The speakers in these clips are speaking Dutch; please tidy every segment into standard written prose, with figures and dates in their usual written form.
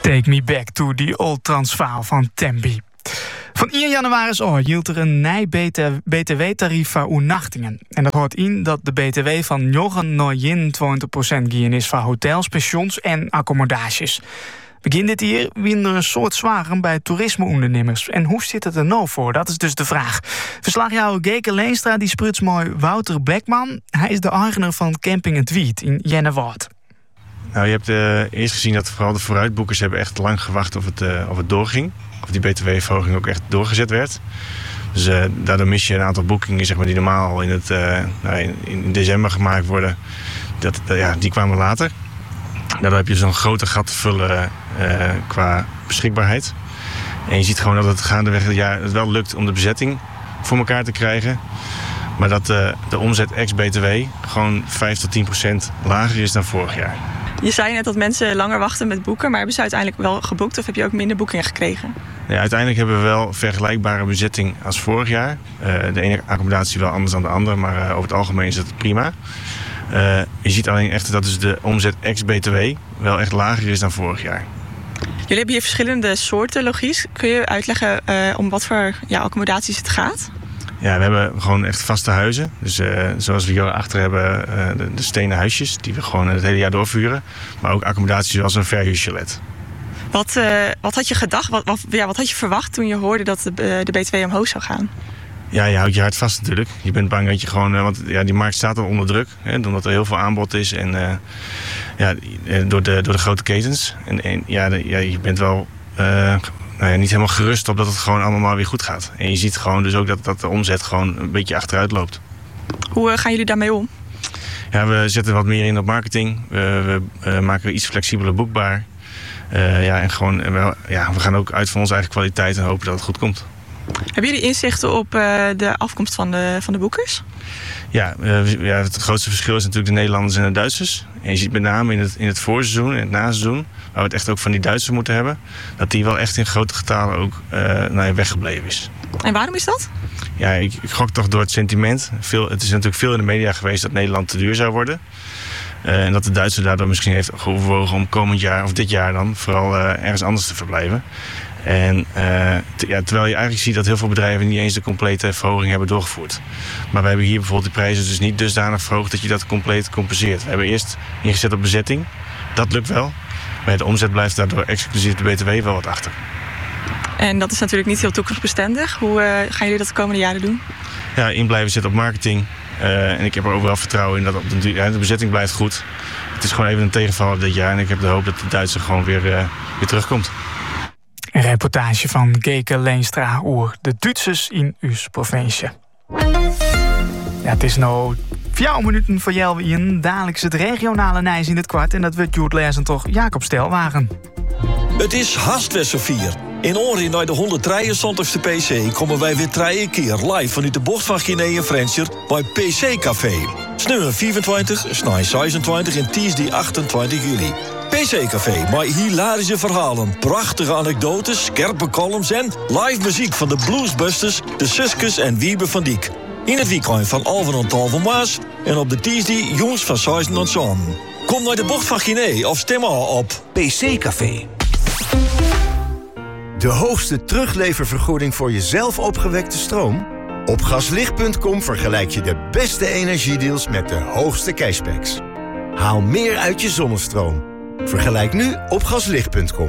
Take me back to the old Transvaal van Tembi. Van 1 januari hield er een nieuw btw-tarief voor overnachtingen. En dat houdt in dat de btw van 9 naar 21% gaan is voor hotels, pensions en accommodaties. Begin dit jaar winnen er een soort zwaren bij toerismeondernemers. En hoe zit het er nou voor? Dat is dus de vraag. Verslagjouwer Geke Leenstra die spreekt mooi Wouter Beckman. Hij is de eigenaar van Camping Het Wiet in Jennewaard. Nou, je hebt eerst gezien dat vooral de vooruitboekers hebben echt lang gewacht of het doorging. Of die btw-verhoging ook echt doorgezet werd. Dus daardoor mis je een aantal boekingen zeg maar, die normaal al in december gemaakt worden. Die kwamen later. Daardoor heb je zo'n grote gat te vullen qua beschikbaarheid. En je ziet gewoon dat het gaandeweg het jaar het wel lukt om de bezetting voor elkaar te krijgen. Maar dat de omzet ex-BTW gewoon 5-10% lager is dan vorig jaar. Je zei net dat mensen langer wachten met boeken, maar hebben ze uiteindelijk wel geboekt of heb je ook minder boekingen gekregen? Ja, uiteindelijk hebben we wel vergelijkbare bezetting als vorig jaar. De ene accommodatie wel anders dan de andere, maar over het algemeen is het prima. Je ziet alleen echt dat dus de omzet ex-BTW wel echt lager is dan vorig jaar. Jullie hebben hier verschillende soorten logies. Kun je uitleggen om wat voor accommodaties het gaat? Ja, we hebben gewoon echt vaste huizen. Dus zoals we hier achter hebben, de stenen huisjes die we gewoon het hele jaar doorvuren. Maar ook accommodaties zoals een verhuurchalet. Wat had je gedacht? Wat had je verwacht toen je hoorde dat de BTW omhoog zou gaan? Ja, je houdt je hart vast natuurlijk. Je bent bang dat je gewoon... want die markt staat al onder druk. Omdat er heel veel aanbod is. En door de grote ketens. En je bent wel... niet helemaal gerust op dat het gewoon allemaal maar weer goed gaat. En je ziet gewoon dus ook dat de omzet gewoon een beetje achteruit loopt. Hoe gaan jullie daarmee om? Ja, we zetten wat meer in op marketing. We maken iets flexibeler boekbaar. We gaan ook uit van onze eigen kwaliteit en hopen dat het goed komt. Hebben jullie inzichten op de afkomst van de boekers? Ja, het grootste verschil is natuurlijk de Nederlanders en de Duitsers. En je ziet met name in het voorseizoen en het naseizoen, waar we het echt ook van die Duitsers moeten hebben, dat die wel echt in grote getalen ook weggebleven is. En waarom is dat? Ja, ik gok toch door het sentiment. Het is natuurlijk veel in de media geweest dat Nederland te duur zou worden. En dat de Duitser daardoor misschien heeft overwogen om komend jaar of dit jaar dan vooral ergens anders te verblijven. En terwijl je eigenlijk ziet dat heel veel bedrijven niet eens de complete verhoging hebben doorgevoerd. Maar we hebben hier bijvoorbeeld de prijzen dus niet dusdanig verhoogd dat je dat compleet compenseert. We hebben eerst ingezet op bezetting. Dat lukt wel. Maar de omzet blijft daardoor exclusief de BTW wel wat achter. En dat is natuurlijk niet heel toekomstbestendig. Hoe gaan jullie dat de komende jaren doen? Ja, in blijven zitten op marketing. En ik heb er overal vertrouwen in dat de bezetting blijft goed. Het is gewoon even een tegenvaller dit jaar. En ik heb de hoop dat de Duitser gewoon weer terugkomt. Een reportage van Geke Leenstra over de Duitsers in uw provincie. Ja, het is nou 4 minuten voor jou in dadelijk het regionale nieuws in het kwart. En dat wordt Joert Lezen toch Jacob Stelwagen. Het is haast weer Sofier. In Oren naar de 173ste PC komen wij weer 3 keer live vanuit de bocht van Guinea en Frencher bij PC Café. Snummer 24, snij 26 en Tuesday 28 juli. PC Café, maar hilarische verhalen, prachtige anekdotes, scherpe columns en live muziek van de Bluesbusters, de Suskes en Wiebe van Diek. In het weekend van Alphen en Tal van Maas en op de Tuesday jongens van 6 en Zon. Kom naar de bocht van Guinea of stem al op PC Café. De hoogste terugleververgoeding voor jezelf opgewekte stroom? Op gaslicht.com vergelijk je de beste energiedeals met de hoogste cashbacks. Haal meer uit je zonnestroom. Vergelijk nu op gaslicht.com.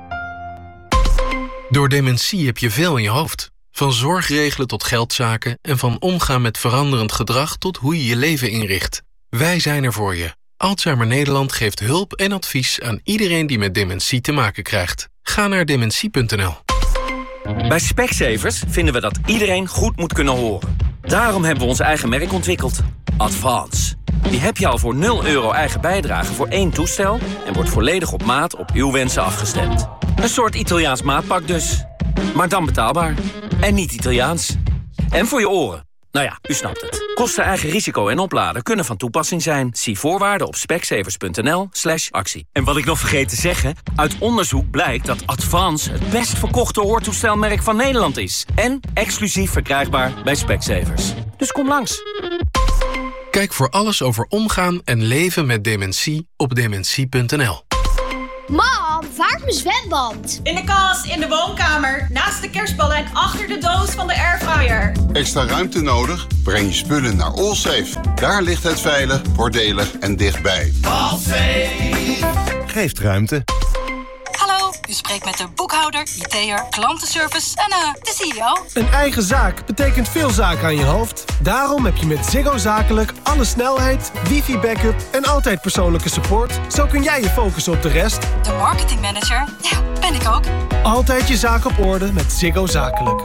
Door dementie heb je veel in je hoofd. Van zorgregelen tot geldzaken en van omgaan met veranderend gedrag tot hoe je je leven inricht. Wij zijn er voor je. Alzheimer Nederland geeft hulp en advies aan iedereen die met dementie te maken krijgt. Ga naar dementie.nl. Bij Specsavers vinden we dat iedereen goed moet kunnen horen. Daarom hebben we ons eigen merk ontwikkeld. Advance. Die heb je al voor €0 eigen bijdrage voor 1 toestel en wordt volledig op maat op uw wensen afgestemd. Een soort Italiaans maatpak dus. Maar dan betaalbaar. En niet Italiaans. En voor je oren. Nou ja, u snapt het. Kosten, eigen risico en opladen kunnen van toepassing zijn. Zie voorwaarden op specsavers.nl/actie. En wat ik nog vergeet te zeggen, uit onderzoek blijkt dat Advance het best verkochte hoortoestelmerk van Nederland is. En exclusief verkrijgbaar bij Specsavers. Dus kom langs. Kijk voor alles over omgaan en leven met dementie op dementie.nl. Mam! Mam, waar is mijn zwemband? In de kast, in de woonkamer, naast de kerstballen en achter de doos van de airfryer. Extra ruimte nodig? Breng je spullen naar Allsafe. Daar ligt het veilig, voordelig en dichtbij. Allsafe geeft ruimte. Hallo, u spreekt met de boekhouder, IT'er, klantenservice en de CEO. Een eigen zaak betekent veel zaken aan je hoofd. Daarom heb je met Ziggo Zakelijk alle snelheid, wifi-backup en altijd persoonlijke support. Zo kun jij je focussen op de rest. De marketingmanager, ja, ben ik ook. Altijd je zaak op orde met Ziggo Zakelijk.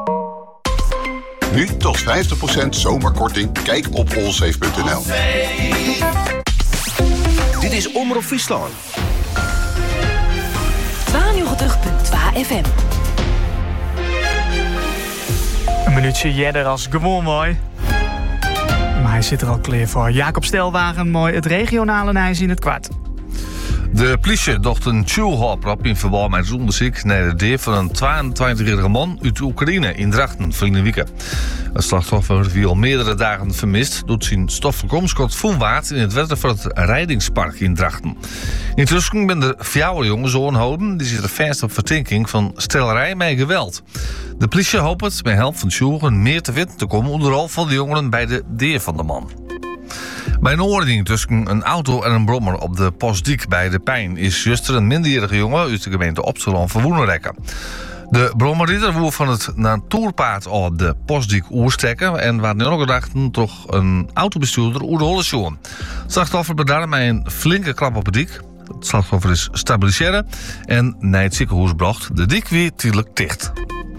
Nu tot 50% zomerkorting. Kijk op allsafe.nl. Dit is Omroep Friesland. 92.2 FM. Een minuutje jeder als gewoon mooi. Maar hij zit er al klaar voor. Jacob Stelwagen, mooi het regionale nieuws in het kwart. De politie docht een tjoelhop in verband met onderzoek naar de dood van een 22-jarige man uit Oekraïne in Drachten verleden week. Het slachtoffer viel al meerdere dagen vermist door zijn stofverkomstschot voorwaarts in het westen van het Rijdingspark in Drachten. Intussen ben er 4 jongens aangehouden die zitten vast op verdenking van stelerij met geweld. De politie hoopt met hulp van tjoelgen meer te weten te komen onder de rol van de jongeren bij de dood van de man. Bij een oordeling tussen een auto en een brommer op de Postdiek bij De Pijn is juist een minderjarige jongen uit de gemeente Opstelon verwonnen rekken. De brommerridder woer van het natuurpaard op de Postdiek oerstekken en waar nu nog gedachten toch een autobestuurder oer de Hollesjoen. Het slachtoffer bedaarde mij een flinke klap op het dik. Het slachtoffer is stabiliseren en naar het ziekenhuis bracht. De dik weer tijdelijk dicht.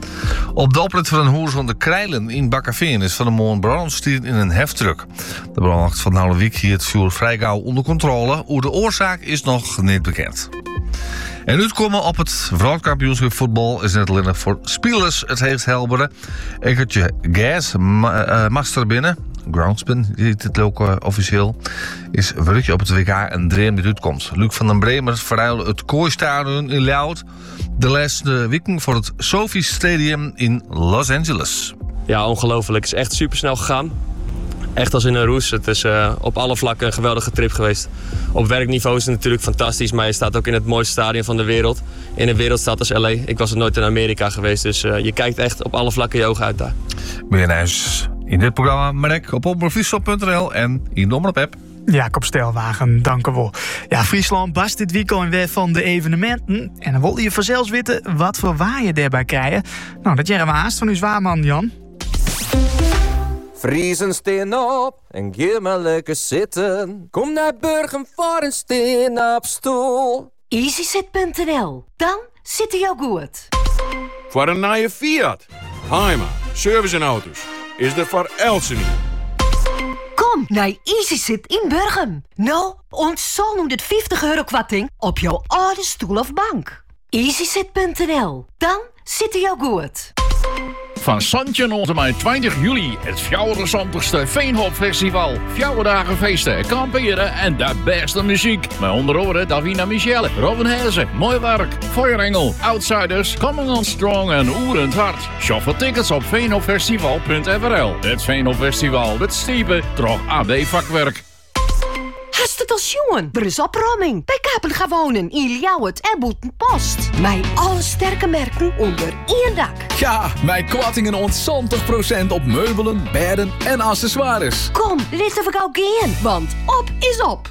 Op de oprit van een hoer van de Krijlen in Bakkeveen is van de morgen brand in een heftruck. De brand van de hele week hier het vuur vrij gauw onder controle. Hoe de oorzaak is nog niet bekend. En uitkomen op het wereldkampioenschap voetbal is net alleen voor spelers het heet helberen. Ekkertje gas mag er binnen. Groundspin, heet het ook officieel, is werkje op het WK een dream uitkomst. Luc van den Bremer verruilde het Kooistadion in Loud de laatste weken voor het Sophie Stadium in Los Angeles. Ja, ongelooflijk. Het is echt supersnel gegaan. Echt als in een roes. Het is op alle vlakken een geweldige trip geweest. Op werkniveau is het natuurlijk fantastisch, maar je staat ook in het mooiste stadion van de wereld. In een wereldstad als LA. Ik was er nooit in Amerika geweest, dus je kijkt echt op alle vlakken je ogen uit daar. Meer nieuws in dit programma, Marek, op omroepfriesland.nl en in de Omroep-app. Jacob Stelwagen, dank u wel. Ja, Friesland barst dit weekend weer van de evenementen. En dan wil je vanzelfs weten wat voor waar je daarbij krijgen. Nou, dat jij maar haast van uw zwaarman, Jan. Friesen steen op en geef maar lekker zitten. Kom naar Burgum voor een steen op stoel. EasyZit.nl, dan zit hij jou goed. Voor een nieuwe Fiat, Heima, service en auto's, is er voor Elsen. Kom naar EasyZit in Burgum. Nou, ons zal nu dit €50 kwarting op jouw oude stoel of bank. EasyZit.nl, dan zit hij jou goed. Van Santje tot en met 20 juli, het 74ste Veenhopfestival. 4 dagen feesten, kamperen en de beste muziek. Met onder andere Davina Michelle, Robin Hezen, Mooi Werk, Feuerengel, Outsiders, Coming on Strong en Oerend Hart. Shop voor tickets op veenhopfestival.nl. Het Veenhopfestival, het stiepen, toch AB vakwerk. Hast het als jongen? Er is opruiming. Bij Kapel gaan wonen in Ljouwert en Boetenpost. Met alle sterke merken onder één dak. Ja, met kortingen ontzettend 20% op meubelen, bedden en accessoires. Kom, laten we gauw gaan, want op is op.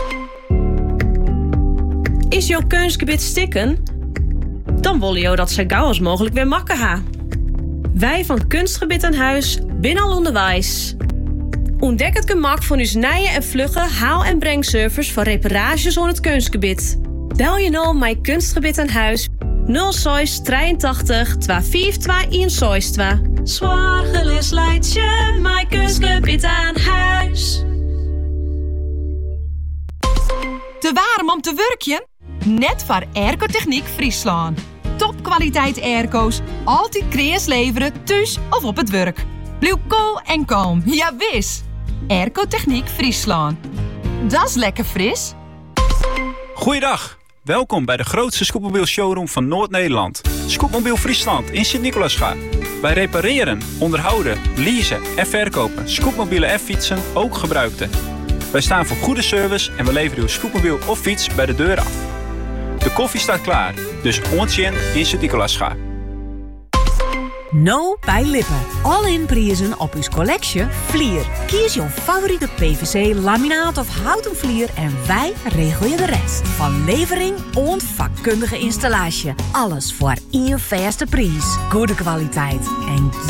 Is jouw keusgebied stikken? Dan willen jou dat zo gauw als mogelijk weer makken ha. Wij van Kunstgebied aan Huis binnen al onderwijs. Ontdek het gemak van uw nieuwe en vlugge haal- en brengservice voor reparages aan het kunstgebied. Bel je nou mijn Kunstgebied aan Huis 06 83 25 162. Zorgeloos leidt je mijn Kunstgebied aan Huis. Te warm om te werkjen? Net voor Airco-Techniek Friesland. Topkwaliteit airco's, altijd kreas leveren thuis of op het werk. Blijf cool en kalm, ja wis. Airco-Techniek Friesland. Dat is lekker fris. Goeiedag, welkom bij de grootste scootmobiel showroom van Noord-Nederland. Scootmobiel Friesland in Sint-Nicolaasga. Wij repareren, onderhouden, leasen en verkopen scootmobielen en fietsen, ook gebruikte. Wij staan voor goede service en we leveren uw scootmobiel of fiets bij de deur af. De koffie staat klaar, dus ontjen in Sint-Nicolaascha. Nou bij Lippen. All-in prijzen op uw collectie Vlier. Kies jouw favoriete PVC, laminaat of houten vlier en wij regelen je de rest. Van levering en vakkundige installatie. Alles voor één vaste prijs. Goede kwaliteit en